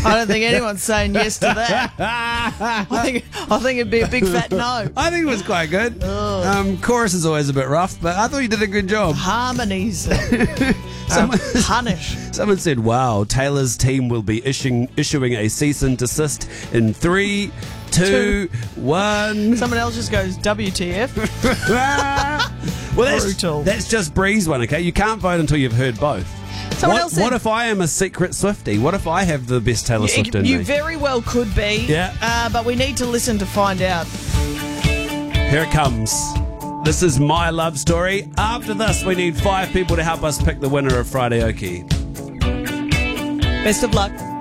I don't think anyone's saying yes to that. I think it'd be a big fat no. I think it was quite good. Chorus is always a bit rough, but I thought you did a good job. Harmonies. Punish. Someone said, wow, Taylor's team will be issuing a cease and desist in 3, 2, 1. Someone else just goes, WTF. Well, Brutal. that's just Bree's one, okay? You can't vote until you've heard both. Someone else said, what if I am a secret Swiftie? What if I have the best Taylor Swift in you me? very well could be. Yeah. But we need to listen to find out. Here it comes. This is my love story. After this, we need 5 people to help us pick the winner of Friday Okie. Best of luck.